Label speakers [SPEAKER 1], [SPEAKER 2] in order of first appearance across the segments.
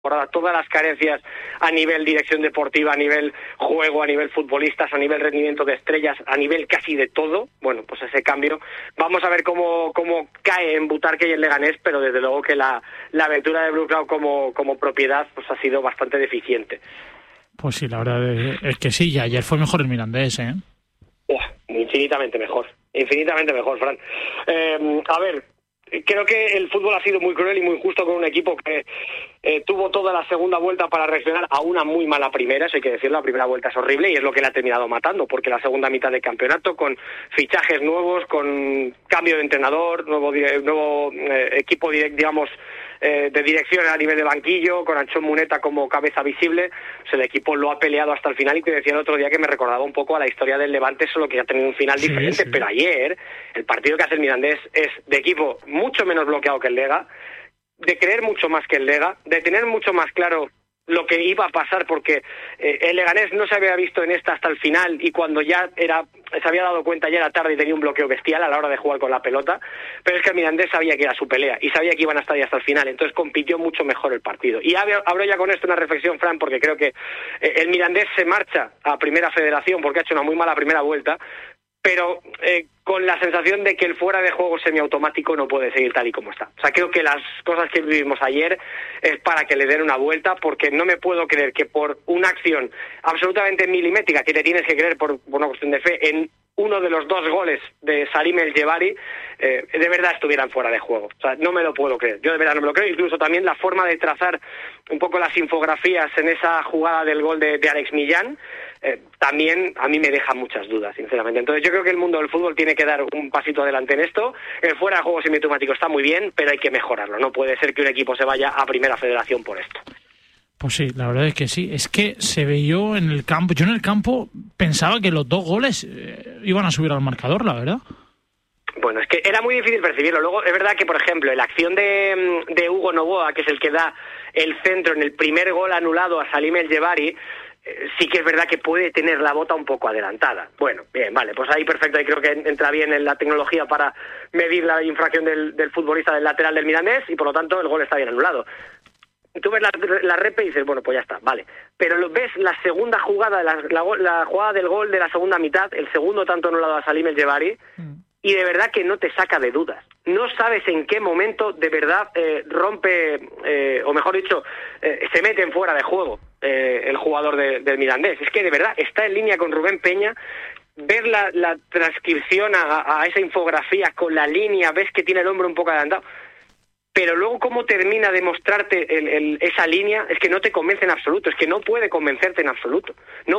[SPEAKER 1] todas las carencias a nivel dirección deportiva, a nivel juego, a nivel futbolistas, a nivel rendimiento de estrellas, a nivel casi de todo. Bueno, pues ese cambio, vamos a ver cómo cae en Butarque y en Leganés, pero desde luego que la aventura de Blue Cloud como propiedad pues ha sido bastante deficiente.
[SPEAKER 2] Pues sí, la verdad es que sí, y ayer fue mejor el Mirandés, ¿eh?
[SPEAKER 1] Infinitamente mejor, Fran. A ver, creo que el fútbol ha sido muy cruel y muy injusto con un equipo que tuvo toda la segunda vuelta para reaccionar a una muy mala primera, eso hay que decirlo. La primera vuelta es horrible y es lo que le ha terminado matando, porque la segunda mitad del campeonato, con fichajes nuevos, con cambio de entrenador, nuevo equipo, digamos, de dirección a nivel de banquillo, con Anchón Muneta como cabeza visible, pues el equipo lo ha peleado hasta el final, y te decía el otro día que me recordaba un poco a la historia del Levante, solo que ha tenido un final diferente, pero ayer el partido que hace el Mirandés es de equipo mucho menos bloqueado que el Lega, de creer mucho más que el Lega, de tener mucho más claro lo que iba a pasar, porque el Leganés no se había visto en esta hasta el final, y cuando ya se había dado cuenta ya era tarde y tenía un bloqueo bestial a la hora de jugar con la pelota, pero es que el Mirandés sabía que era su pelea y sabía que iban a estar ahí hasta el final, entonces compitió mucho mejor el partido. Y abro ya con esto una reflexión, Fran, porque creo que el Mirandés se marcha a Primera Federación porque ha hecho una muy mala primera vuelta, pero con la sensación de que el fuera de juego semiautomático no puede seguir tal y como está. O sea, creo que las cosas que vivimos ayer es para que le den una vuelta, porque no me puedo creer que por una acción absolutamente milimétrica, que te tienes que creer por una cuestión de fe, en uno de los 2 goles de Salim El Jebari, de verdad estuvieran fuera de juego. O sea, no me lo puedo creer. Yo de verdad no me lo creo. Incluso también la forma de trazar un poco las infografías en esa jugada del gol de Alex Millán, también a mí me deja muchas dudas, sinceramente. Entonces yo creo que el mundo del fútbol tiene que dar un pasito adelante en esto. El fuera de juego semiautomático está muy bien, pero hay que mejorarlo. No puede ser que un equipo se vaya a Primera Federación por esto.
[SPEAKER 2] Pues sí, la verdad es que sí. Es que se veía en el campo. Yo en el campo pensaba que los 2 goles iban a subir al marcador, la verdad.
[SPEAKER 1] Bueno, es que era muy difícil percibirlo. Luego, es verdad que, por ejemplo, la acción de Hugo Novoa, que es el que da el centro en el primer gol anulado a Salim El Jebari, sí que es verdad que puede tener la bota un poco adelantada. Bueno, bien, vale, pues ahí perfecto, ahí creo que entra bien en la tecnología para medir la infracción del futbolista del lateral del Mirandés, y por lo tanto el gol está bien anulado. Tú ves la repe y dices, bueno, pues ya está, vale. Pero ves la segunda jugada, la jugada del gol de la segunda mitad, el segundo tanto anulado a Salim El Jebari, y de verdad que no te saca de dudas. No sabes en qué momento de verdad rompe, o mejor dicho, se mete en fuera de juego el jugador del Mirandés. Es que de verdad está en línea con Rubén Peña. Ver la transcripción a esa infografía con la línea, ves que tiene el hombro un poco adelantado, pero luego cómo termina de mostrarte esa línea, es que no te convence en absoluto, es que no puede convencerte en absoluto.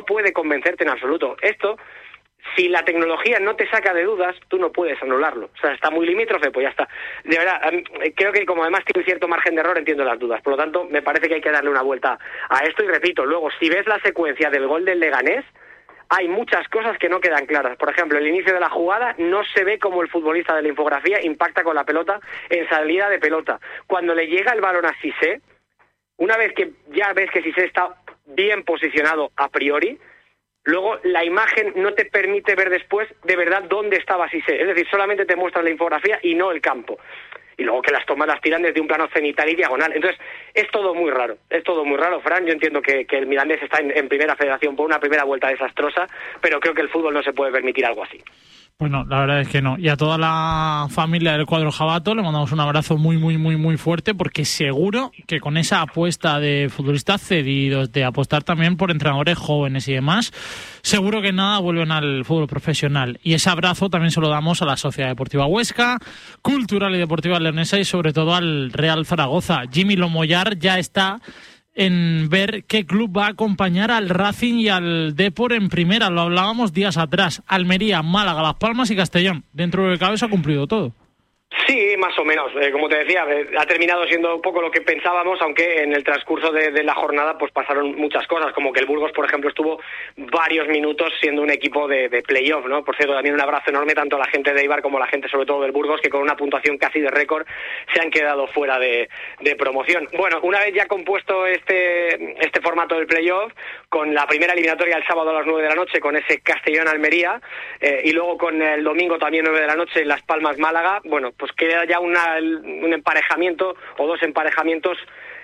[SPEAKER 1] Esto, si la tecnología no te saca de dudas, tú no puedes anularlo. O sea, está muy limítrofe, pues ya está. De verdad, creo que como además tiene cierto margen de error, entiendo las dudas. Por lo tanto, me parece que hay que darle una vuelta a esto. Y repito, luego, si ves la secuencia del gol del Leganés, hay muchas cosas que no quedan claras. Por ejemplo, el inicio de la jugada no se ve como el futbolista de la infografía impacta con la pelota en salida de pelota. Cuando le llega el balón a Cissé, una vez que ya ves que Cissé está bien posicionado a priori, luego la imagen no te permite ver después de verdad dónde estaba Cissé. Es decir, solamente te muestra la infografía y no el campo. Y luego que las tomas las tiran desde un plano cenital y diagonal. Entonces, es todo muy raro, Fran. Yo entiendo que el Mirandés está en Primera Federación por una primera vuelta desastrosa, pero creo que el fútbol no se puede permitir algo así.
[SPEAKER 2] Bueno, la verdad es que no. Y a toda la familia del cuadro Jabato le mandamos un abrazo muy, muy, muy, muy fuerte, porque seguro que con esa apuesta de futbolistas cedidos, de apostar también por entrenadores jóvenes y demás, seguro que nada vuelven al fútbol profesional. Y ese abrazo también se lo damos a la Sociedad Deportiva Huesca, Cultural y Deportiva Leonesa, y sobre todo al Real Zaragoza. Jimmy Lomoyar ya está en ver qué club va a acompañar al Racing y al Depor en primera. Lo hablábamos días atrás. Almería, Málaga, Las Palmas y Castellón. Dentro de cabeza ha cumplido todo.
[SPEAKER 1] Sí, más o menos. Como te decía, ha terminado siendo un poco lo que pensábamos, aunque en el transcurso de la jornada pues pasaron muchas cosas, como que el Burgos, por ejemplo, estuvo varios minutos siendo un equipo de playoff, ¿no? Por cierto, también un abrazo enorme tanto a la gente de Eibar como a la gente, sobre todo del Burgos, que con una puntuación casi de récord se han quedado fuera de promoción. Bueno, una vez ya compuesto este formato del playoff, con la primera eliminatoria el sábado a las 9 de la noche, con ese Castellón-Almería, y luego con el domingo también 9 de la noche en Las Palmas-Málaga, bueno, pues queda ya un emparejamiento o 2 emparejamientos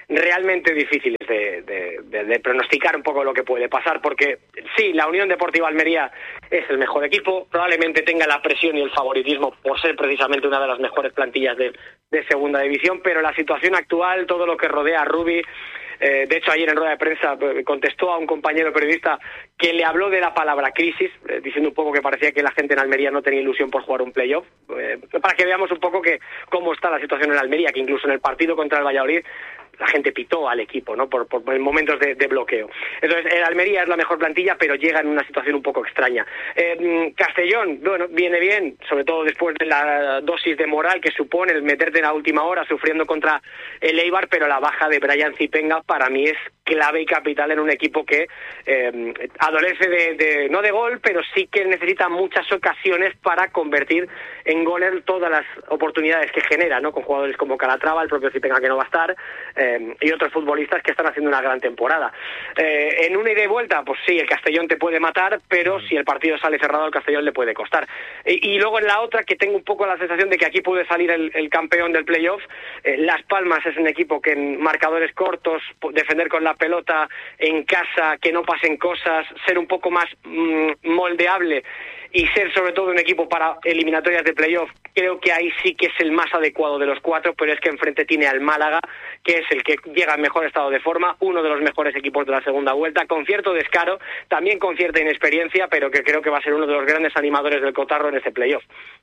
[SPEAKER 1] realmente difíciles de pronosticar un poco lo que puede pasar, porque sí, la Unión Deportiva Almería es el mejor equipo, probablemente tenga la presión y el favoritismo por ser precisamente una de las mejores plantillas de segunda división, pero la situación actual, todo lo que rodea a Rubi, de hecho ayer en rueda de prensa contestó a un compañero periodista que le habló de la palabra crisis, diciendo un poco que parecía que la gente en Almería no tenía ilusión por jugar un playoff, para que veamos un poco cómo está la situación en Almería, que incluso en el partido contra el Valladolid la gente pitó al equipo, ¿no? Por momentos de bloqueo. Entonces, el Almería es la mejor plantilla, pero llega en una situación un poco extraña. Castellón, bueno, viene bien, sobre todo después de la dosis de moral que supone el meterte en la última hora sufriendo contra el Eibar, pero la baja de Brian Zipenga para mí es clave y capital en un equipo que adolece no de gol, pero sí que necesita muchas ocasiones para convertir en goles todas las oportunidades que genera, ¿no? Con jugadores como Calatrava, el propio Zipenga que no va a estar, y otros futbolistas que están haciendo una gran temporada. En una ida y vuelta, pues sí, el Castellón te puede matar, pero si el partido sale cerrado, al Castellón le puede costar. Y luego en la otra, que tengo un poco la sensación de que aquí puede salir el campeón del playoff, Las Palmas es un equipo que en marcadores cortos, defender con la pelota en casa, que no pasen cosas, ser un poco más moldeable y ser sobre todo un equipo para eliminatorias de playoff, creo que ahí sí que es el más adecuado de los cuatro, pero es que enfrente tiene al Málaga, que es el que llega en mejor estado de forma, uno de los mejores equipos de la segunda vuelta, con cierto descaro, también con cierta inexperiencia, pero que creo que va a ser uno de los grandes animadores del cotarro en ese playoff.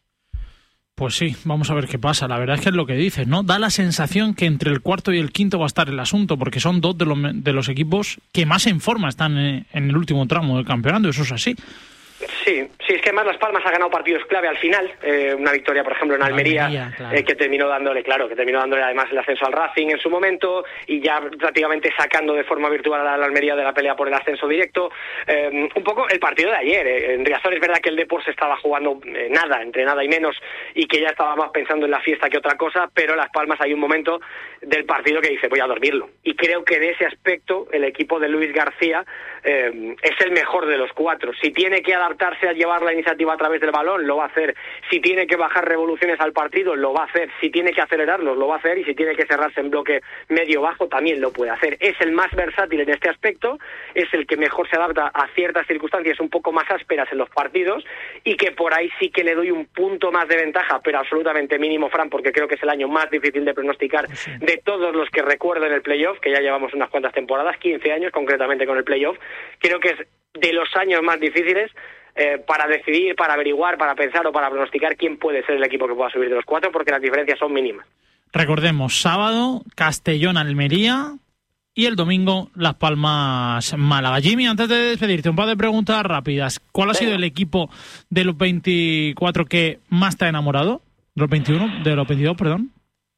[SPEAKER 2] Pues sí, vamos a ver qué pasa. La verdad es que es lo que dices, ¿no? Da la sensación que entre el cuarto y el quinto va a estar el asunto, porque son dos de los equipos que más en forma están en el último tramo del campeonato, eso es así.
[SPEAKER 1] Sí, es que además Las Palmas ha ganado partidos clave al final, una victoria por ejemplo en Almería, claro. Que terminó dándole además el ascenso al Racing en su momento y ya prácticamente sacando de forma virtual a la Almería de la pelea por el ascenso directo. Un poco el partido de ayer, en Riazor es verdad que el Depor se estaba jugando entre nada y menos y que ya estaba más pensando en la fiesta que otra cosa, pero Las Palmas hay un momento del partido que dice voy a dormirlo, y creo que en ese aspecto el equipo de Luis García es el mejor de los cuatro. Si tiene que adaptarse a llevar la iniciativa a través del balón, lo va a hacer. Si tiene que bajar revoluciones al partido, lo va a hacer. Si tiene que acelerarlos, lo va a hacer. Y si tiene que cerrarse en bloque medio-bajo, también lo puede hacer. Es el más versátil en este aspecto, es el que mejor se adapta a ciertas circunstancias un poco más ásperas en los partidos, y que por ahí sí que le doy un punto más de ventaja, pero absolutamente mínimo, Fran, porque creo que es el año más difícil de pronosticar de todos los que recuerdo en el playoff, que ya llevamos unas cuantas temporadas, 15 años concretamente con el playoff. Creo que es de los años más difíciles para decidir, para averiguar, para pensar o para pronosticar quién puede ser el equipo que pueda subir de los cuatro, porque las diferencias son mínimas.
[SPEAKER 2] Recordemos, sábado, Castellón-Almería y el domingo, Las Palmas-Málaga. Jimmy, antes de despedirte, un par de preguntas rápidas. ¿Cuál ha sido el equipo de los 24 que más te ha enamorado? ¿De los 21? ¿De los 22, perdón?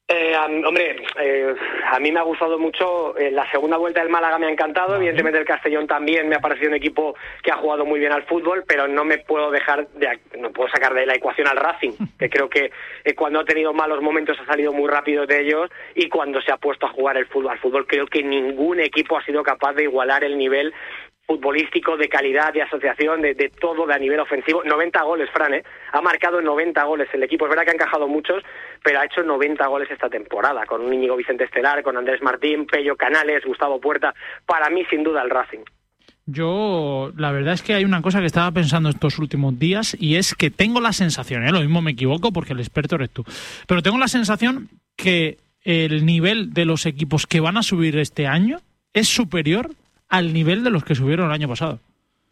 [SPEAKER 1] A mí me ha gustado mucho la segunda vuelta del Málaga, me ha encantado. Vale. Evidentemente el Castellón también me ha parecido un equipo que ha jugado muy bien al fútbol, pero no puedo sacar de la ecuación al Racing, que creo que cuando ha tenido malos momentos ha salido muy rápido de ellos, y cuando se ha puesto a jugar al fútbol creo que ningún equipo ha sido capaz de igualar el nivel futbolístico, de calidad, de asociación, de todo, de a nivel ofensivo. 90 goles, Fran, ha marcado 90 goles el equipo. Es verdad que ha encajado muchos, pero ha hecho 90 goles esta temporada, con un Íñigo Vicente Estelar, con Andrés Martín, Pello Canales, Gustavo Puerta. Para mí, sin duda, el Racing.
[SPEAKER 2] Yo, la verdad es que hay una cosa que estaba pensando estos últimos días, y es que tengo la sensación, lo mismo me equivoco porque el experto eres tú, pero tengo la sensación que el nivel de los equipos que van a subir este año es superior al nivel de los que subieron el año pasado.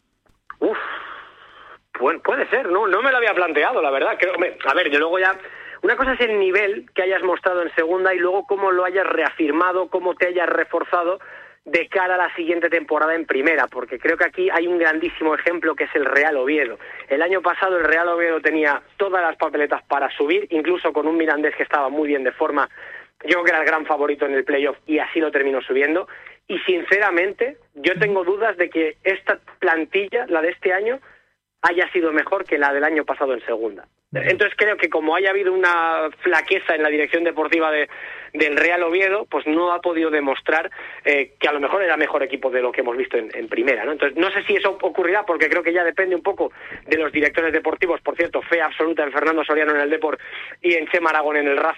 [SPEAKER 1] Puede ser, no me lo había planteado, la verdad. Yo luego ya... Una cosa es el nivel que hayas mostrado en segunda y luego cómo lo hayas reafirmado, cómo te hayas reforzado de cara a la siguiente temporada en primera, porque creo que aquí hay un grandísimo ejemplo que es el Real Oviedo. El año pasado el Real Oviedo tenía todas las papeletas para subir, incluso con un Mirandés que estaba muy bien de forma. Yo creo que era el gran favorito en el playoff y así lo terminó subiendo. Y sinceramente, yo tengo dudas de que esta plantilla, la de este año, haya sido mejor que la del año pasado en segunda. Entonces creo que como haya habido una flaqueza en la dirección deportiva del Real Oviedo, pues no ha podido demostrar que a lo mejor era mejor equipo de lo que hemos visto en primera, ¿no? Entonces no sé si eso ocurrirá, porque creo que ya depende un poco de los directores deportivos. Por cierto, fe absoluta en Fernando Soriano en el Depor y en Chema Aragón en el Racing.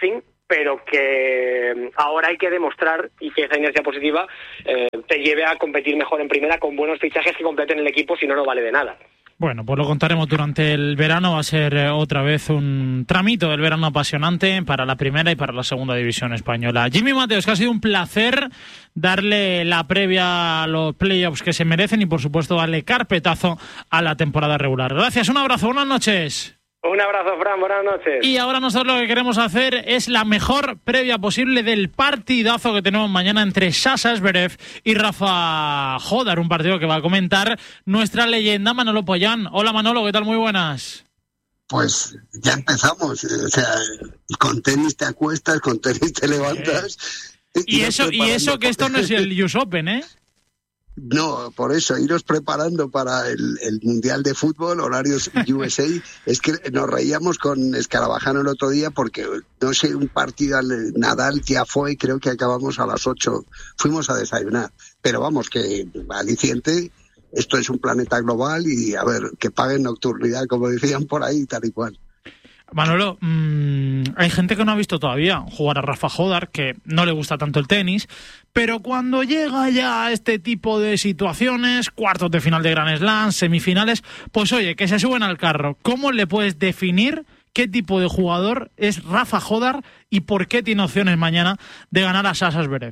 [SPEAKER 1] pero que ahora hay que demostrar y que esa inercia positiva te lleve a competir mejor en primera con buenos fichajes que completen el equipo, si no, no vale de nada.
[SPEAKER 2] Bueno, pues lo contaremos durante el verano. Va a ser otra vez un tramito del verano apasionante para la primera y para la segunda división española. Jimmy Mateos, que ha sido un placer darle la previa a los playoffs que se merecen y, por supuesto, darle carpetazo a la temporada regular. Gracias, un abrazo, buenas noches.
[SPEAKER 1] Un abrazo, Fran, buenas noches.
[SPEAKER 2] Y ahora nosotros lo que queremos hacer es la mejor previa posible del partidazo que tenemos mañana entre Sasha Zverev y Rafa Jodar, un partido que va a comentar nuestra leyenda Manolo Pollán. Hola Manolo, ¿qué tal? Muy buenas.
[SPEAKER 3] Pues ya empezamos, o sea, con tenis te acuestas, con tenis te levantas.
[SPEAKER 2] Y eso que esto no es el US Open, ¿eh?
[SPEAKER 3] No, por eso, iros preparando para el Mundial de Fútbol, horarios USA. Es que nos reíamos con Escarabajano el otro día porque, no sé, un partido al Nadal, Tiafoe, creo que acabamos a las 8. Fuimos a desayunar. Pero vamos, que aliciente, esto es un planeta global y, a ver, que paguen nocturnidad, como decían por ahí, tal y cual.
[SPEAKER 2] Manolo, hay gente que no ha visto todavía jugar a Rafa Jodar, que no le gusta tanto el tenis, pero cuando llega ya a este tipo de situaciones, cuartos de final de Grand Slam, semifinales, pues oye, que se suben al carro. ¿Cómo le puedes definir qué tipo de jugador es Rafa Jodar y por qué tiene opciones mañana de ganar a Sasha Zverev?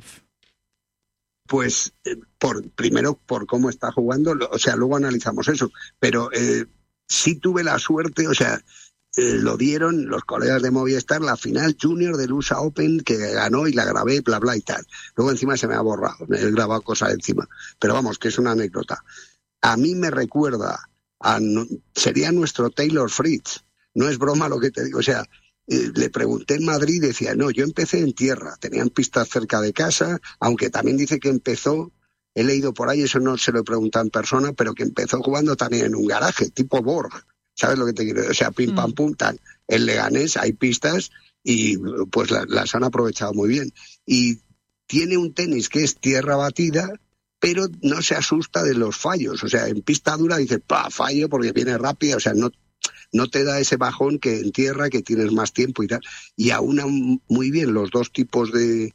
[SPEAKER 3] Pues primero por cómo está jugando, o sea, luego analizamos eso, pero sí tuve la suerte, o sea, lo dieron los colegas de Movistar, la final junior del USA Open que ganó y la grabé, bla, bla y tal. Luego encima se me ha borrado, me he grabado cosas encima. Pero vamos, que es una anécdota. A mí me recuerda, sería nuestro Taylor Fritz. No es broma lo que te digo. O sea, le pregunté en Madrid y decía, no, yo empecé en tierra. Tenían pistas cerca de casa, aunque también dice que empezó, he leído por ahí, eso no se lo he preguntado en persona, pero que empezó jugando también en un garaje, tipo Borg. ¿Sabes lo que te quiero decir? O sea, pim, pam, pum, tal. En Leganés hay pistas y pues las han aprovechado muy bien. Y tiene un tenis que es tierra batida, pero no se asusta de los fallos. O sea, en pista dura dices, fallo porque viene rápida. O sea, no te da ese bajón que en tierra, que tienes más tiempo y tal. Y aúna muy bien los dos tipos de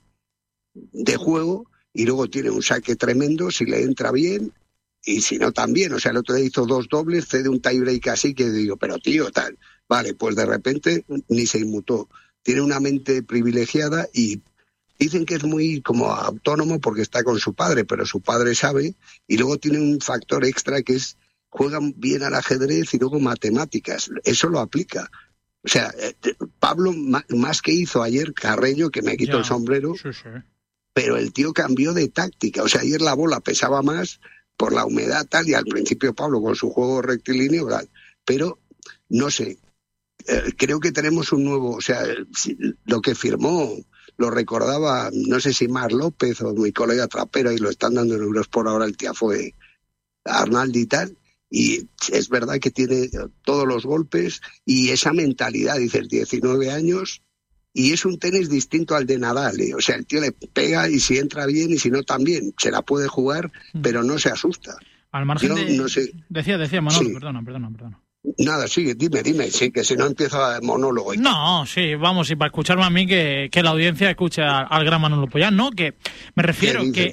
[SPEAKER 3] juego y luego tiene un saque tremendo si le entra bien. Y si no, también. O sea, el otro día hizo 2 dobles, cede un tiebreak así que digo, pero tío, tal. Vale, pues de repente ni se inmutó. Tiene una mente privilegiada y dicen que es muy como autónomo porque está con su padre, pero su padre sabe. Y luego tiene un factor extra que es, juegan bien al ajedrez y luego matemáticas. Eso lo aplica. O sea, Pablo, más que hizo ayer Carreño, que me quitó el sombrero, sí. Pero el tío cambió de táctica. O sea, ayer la bola pesaba más por la humedad tal, y al principio Pablo con su juego rectilíneo, pero no sé, creo que tenemos un nuevo, o sea, lo que firmó, lo recordaba, no sé si Mar López o mi colega Trapero, y lo están dando en euros por ahora, el Tiafoe Arnaldi y tal, y es verdad que tiene todos los golpes y esa mentalidad, dices, 19 años, y es un tenis distinto al de Nadal, o sea, el tío le pega y si entra bien y si no también, se la puede jugar, pero no se asusta.
[SPEAKER 2] Al margen
[SPEAKER 3] no sé.
[SPEAKER 2] Decía, Manolo,
[SPEAKER 3] sí.
[SPEAKER 2] Perdona.
[SPEAKER 3] Nada, sí, dime, sí, que si no empiezo a monólogo.
[SPEAKER 2] No, sí, vamos, y para escucharme a mí, que la audiencia escuche al gran Manolo Pollán, ¿no? Que me refiero que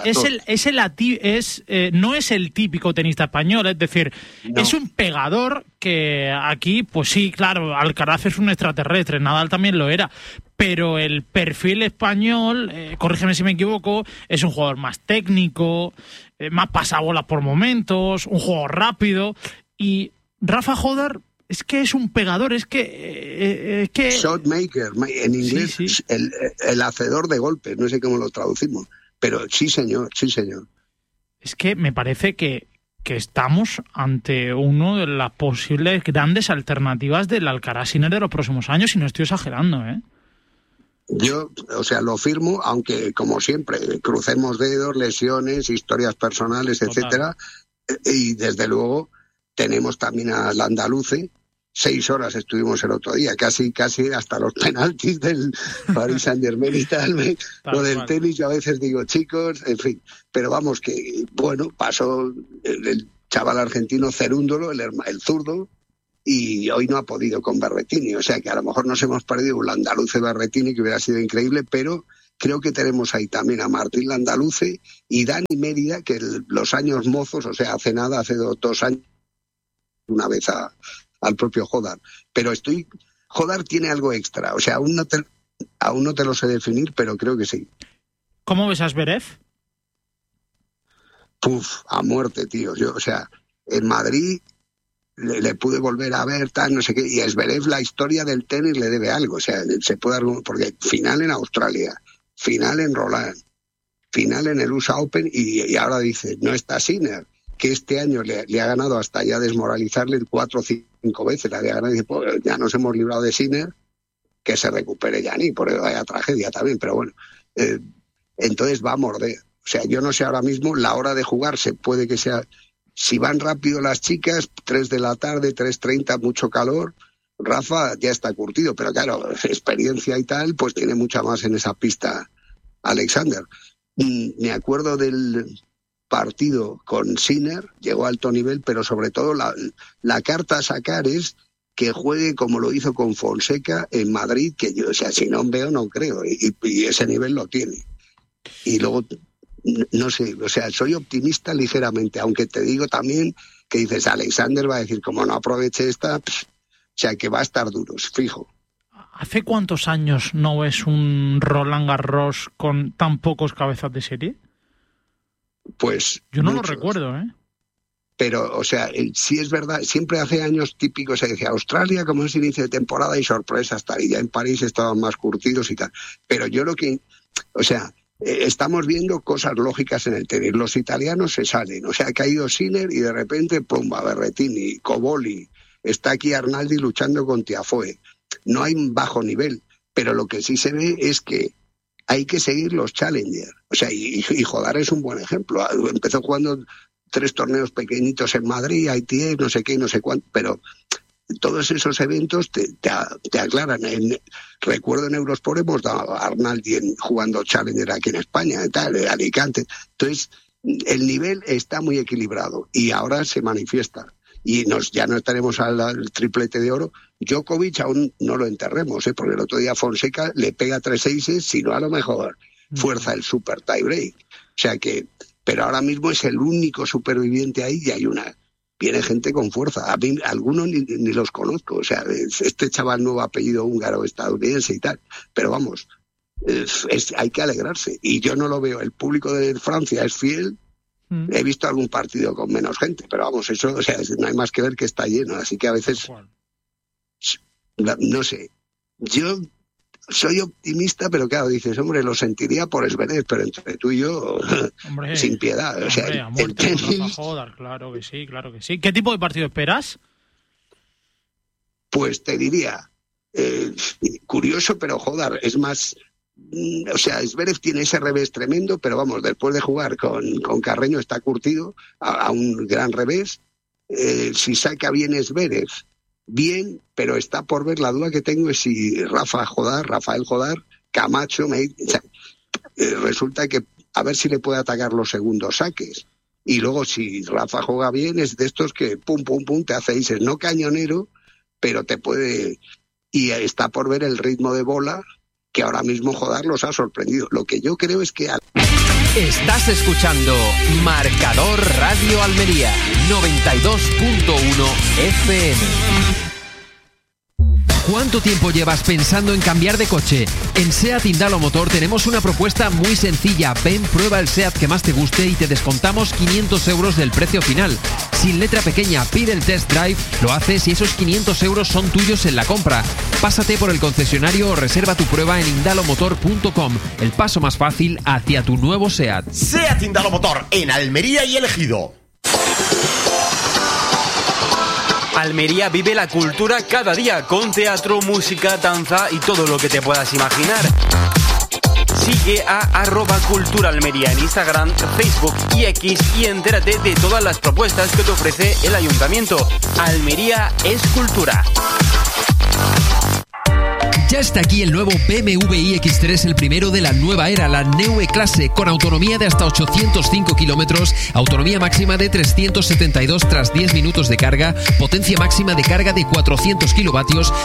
[SPEAKER 2] no es el típico tenista español, es decir, no. Es un pegador que aquí, pues sí, claro, Alcaraz es un extraterrestre, Nadal también lo era, pero el perfil español, corrígeme si me equivoco, es un jugador más técnico, más pasabolas por momentos, un juego rápido, y Rafa Jodar es que es un pegador, es que
[SPEAKER 3] shotmaker, en inglés, sí. El hacedor de golpes, no sé cómo lo traducimos, pero sí señor.
[SPEAKER 2] Es que me parece que estamos ante uno de las posibles grandes alternativas del Alcaraz Sinner de los próximos años, y no estoy exagerando, ¿eh?
[SPEAKER 3] Yo, o sea, lo firmo, aunque como siempre, crucemos dedos, lesiones, historias personales, etcétera, y desde luego tenemos también al andaluce. 6 horas estuvimos el otro día, casi hasta los penaltis del Paris Saint-Germain y tal. Lo del tenis yo a veces digo, chicos, en fin. Pero vamos que, bueno, pasó el chaval argentino Cerúndolo, el zurdo, y hoy no ha podido con Berretini. O sea que a lo mejor nos hemos perdido un Landaluce Berretini que hubiera sido increíble, pero creo que tenemos ahí también a Martín Landaluce y Dani Mérida, que los años mozos, o sea, hace 2 años, una vez al propio Jodar. Pero Jodar tiene algo extra, o sea, aún no te lo sé definir, pero creo que sí.
[SPEAKER 2] ¿Cómo ves a Zverev?
[SPEAKER 3] A muerte, tío. O sea, en Madrid le pude volver a ver, tal, no sé qué, y a Zverev la historia del tenis le debe algo, o sea, se puede dar, porque final en Australia, final en Roland, final en el USA Open, y ahora dice, no está Sinner, que este año le ha ganado hasta ya desmoralizarle 4 o 5 veces, le había ganado, y dice, pues ya nos hemos librado de Sinner, que se recupere Gianni, porque vaya tragedia también, pero bueno, entonces va a morder. O sea, yo no sé ahora mismo, la hora de jugar se puede que sea... Si van rápido las chicas, 3 de la tarde, 3:30, mucho calor, Rafa ya está curtido, pero claro, experiencia y tal, pues tiene mucha más en esa pista Alexander. Me acuerdo del partido con Sinner, llegó a alto nivel, pero sobre todo la carta a sacar es que juegue como lo hizo con Fonseca en Madrid, que yo, o sea, si no veo, no creo, y ese nivel lo tiene. Y luego... No sé, o sea, soy optimista ligeramente, aunque te digo también que dices, Alexander va a decir, como no aproveche esta, o sea, que va a estar duros, fijo.
[SPEAKER 2] ¿Hace cuántos años no ves un Roland Garros con tan pocos cabezas de serie?
[SPEAKER 3] Pues
[SPEAKER 2] yo no
[SPEAKER 3] muchos.
[SPEAKER 2] Lo recuerdo, ¿eh?
[SPEAKER 3] Pero, o sea, sí es verdad, siempre hace años típicos se decía, Australia como es inicio de temporada y sorpresas, tal, y ya en París estaban más curtidos y tal. Pero yo lo que, o sea... estamos viendo cosas lógicas en el tenis. Los italianos se salen, o sea, ha caído Sinner y de repente, pumba, Berretini, Coboli, está aquí Arnaldi luchando con Tiafoe. No hay un bajo nivel, pero lo que sí se ve es que hay que seguir los Challenger. O sea, y Jodar es un buen ejemplo. Empezó jugando 3 torneos pequeñitos en Madrid, ITF, no sé qué, no sé cuánto, pero... todos esos eventos te aclaran. Recuerdo en Eurosport hemos dado a Arnaldi jugando Challenger aquí en España, tal, Alicante. Entonces, el nivel está muy equilibrado y ahora se manifiesta. Y ya no estaremos al triplete de oro. Djokovic aún no lo enterremos, porque el otro día Fonseca le pega 3 aces, sino a lo mejor fuerza el super tie break. O sea que, pero ahora mismo es el único superviviente ahí y hay viene gente con fuerza. A mí algunos ni los conozco. O sea, este chaval nuevo apellido húngaro estadounidense y tal. Pero vamos, hay que alegrarse. Y yo no lo veo. El público de Francia es fiel. He visto algún partido con menos gente. Pero vamos, eso, o sea, no hay más que ver que está lleno. Así que a veces, no sé. Yo soy optimista, pero claro, dices, hombre, lo sentiría por Zverev, pero entre tú y yo, hombre, sin piedad. O sea,
[SPEAKER 2] el tenis... Joder, claro que sí, claro que sí. ¿Qué tipo de partido esperas?
[SPEAKER 3] Pues te diría, curioso, pero joder, es más... O sea, Zverev tiene ese revés tremendo, pero vamos, después de jugar con Carreño está curtido a un gran revés. Si saca bien Zverev, bien, pero está por ver. La duda que tengo es si Rafael Jodar, Camacho, resulta que a ver si le puede atacar los segundos saques. Y luego si Rafa juega bien, es de estos que pum, pum, pum, te hace aces, no cañonero, pero te puede... Y está por ver el ritmo de bola, que ahora mismo Jodar los ha sorprendido. Lo que yo creo es que...
[SPEAKER 4] Estás escuchando Marcador Radio Almería 92.1 FM. ¿Cuánto tiempo llevas pensando en cambiar de coche? En SEAT Indalo Motor tenemos una propuesta muy sencilla. Ven, prueba el SEAT que más te guste y te descontamos 500 euros del precio final. Sin letra pequeña, pide el test drive, lo haces y esos 500 euros son tuyos en la compra. Pásate por el concesionario o reserva tu prueba en indalomotor.com. El paso más fácil hacia tu nuevo SEAT.
[SPEAKER 5] SEAT Indalo Motor en Almería y El Ejido.
[SPEAKER 6] Almería vive la cultura cada día con teatro, música, danza y todo lo que te puedas imaginar. Sigue a @culturaalmería en Instagram, Facebook y X y entérate de todas las propuestas que te ofrece el Ayuntamiento. Almería es cultura.
[SPEAKER 4] Ya está aquí el nuevo BMW iX3, el primero de la nueva era, la Neue Klasse, con autonomía de hasta 805 kilómetros, autonomía máxima de 372 tras 10 minutos de carga, potencia máxima de carga de 400 kilovatios,